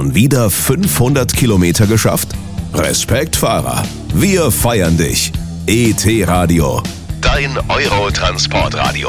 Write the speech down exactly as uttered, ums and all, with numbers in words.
Schon wieder fünfhundert Kilometer geschafft? Respekt, Fahrer. Wir feiern dich. E T Radio. Dein Eurotransportradio.